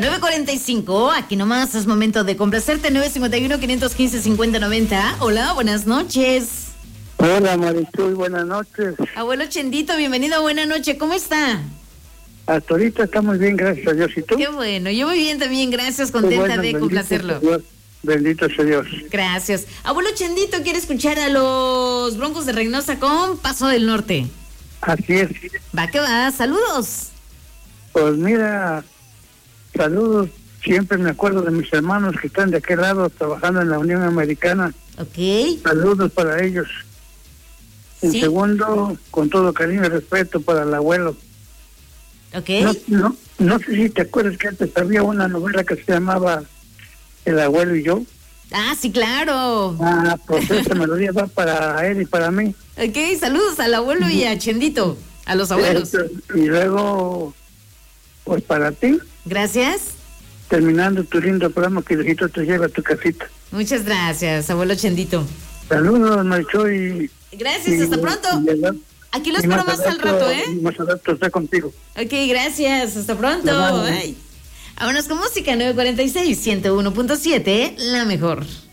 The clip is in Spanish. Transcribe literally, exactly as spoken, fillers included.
nueve cuarenta y cinco, aquí nomás es momento de complacerte. Nueve cincuenta y uno, quinientos quince, cincuenta noventa. Hola, buenas noches. Hola, Marichuy, buenas noches. Abuelo Chendito, bienvenido, buena noche, ¿cómo está? Hasta ahorita estamos bien, gracias a Dios. ¿Y tú? Qué bueno, yo muy bien también, gracias, contenta bueno, de complacerlo. Dios, bendito sea Dios. Gracias. Abuelo Chendito quiere escuchar a los Broncos de Reynosa con Paso del Norte. Así es. Va que va, saludos. Pues mira, saludos. Siempre me acuerdo de mis hermanos que están de aquel lado trabajando en la Unión Americana. Ok. Saludos para ellos. En Sí. segundo, con todo cariño y respeto para el abuelo. Ok. No, no, no sé si te acuerdas que antes había una novela que se llamaba El abuelo y yo. Ah, sí, claro. Ah, pues esa melodía va para él y para mí. Ok, saludos al abuelo y a Chendito, a los abuelos. Este, y luego, pues para ti, Gracias. terminando tu lindo programa, que Diosito te lleva a tu casita. Muchas gracias, abuelo Chendito. Saludos, Marichuy. Gracias, hasta pronto. Aquí lo y espero más al rato, ¿eh? y Más al rato está contigo. Ok, gracias, hasta pronto. Bye, bye. Bye. Vámonos con música, nueve cuarenta y seis, ciento uno punto siete, la mejor.